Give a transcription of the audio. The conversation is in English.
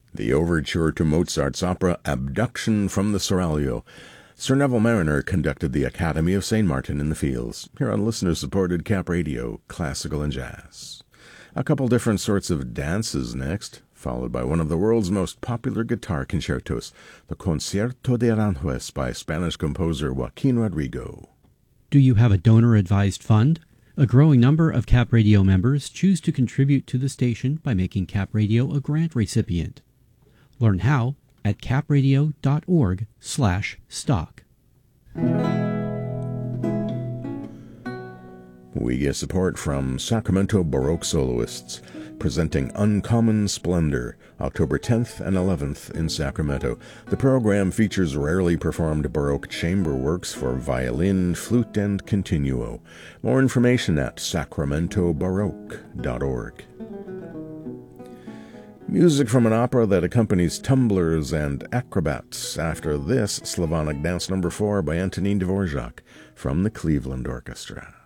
The overture to Mozart's opera Abduction from the Seraglio. Sir Neville Mariner conducted the Academy of St. Martin in the Fields, here on listener-supported Cap Radio, Classical and Jazz. A couple different sorts of dances next, followed by one of the world's most popular guitar concertos, the Concierto de Aranjuez by Spanish composer Joaquin Rodrigo. Do you have a donor-advised fund? A growing number of Cap Radio members choose to contribute to the station by making Cap Radio a grant recipient. Learn how at capradio.org/stock. We get support from Sacramento Baroque Soloists, presenting Uncommon Splendor, October 10th and 11th in Sacramento. The program features rarely performed Baroque chamber works for violin, flute, and continuo. More information at sacramentobaroque.org. Music from an opera that accompanies tumblers and acrobats. After this, Slavonic Dance No. 4 by Antonin Dvorak from the Cleveland Orchestra.